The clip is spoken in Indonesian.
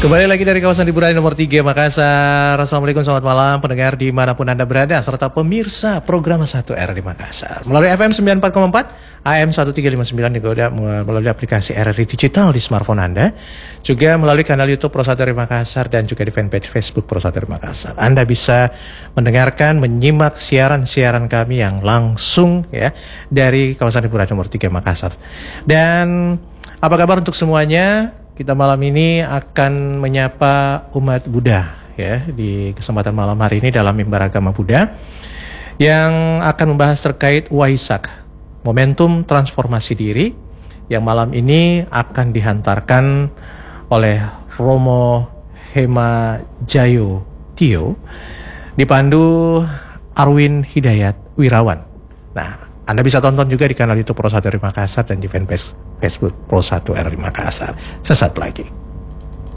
Kembali lagi dari kawasan hiburan nomor 3 Makassar. Assalamualaikum, selamat malam pendengar dimanapun Anda berada, serta pemirsa program 1R di Makassar melalui FM 94, AM 1359 juga melalui aplikasi RRI Digital di smartphone Anda, juga melalui kanal YouTube Pro 1R di Makassar dan juga di fanpage Facebook Pro 1R di Makassar. Anda bisa mendengarkan, menyimak siaran-siaran kami yang langsung ya dari kawasan hiburan nomor 3 Makassar. Dan apa kabar untuk semuanya? Kita malam ini akan menyapa umat Buddha ya di kesempatan malam hari ini dalam mimbar agama Buddha yang akan membahas terkait Waisak, momentum transformasi diri, yang malam ini akan dihantarkan oleh Romo Hema Jayo Tio dipandu Arwin Hidayat Wirawan. Nah, Anda bisa tonton juga di kanal YouTube Pro 1R di Makassar dan di fanpage Facebook Pro 1R di Makassar. Sesaat lagi.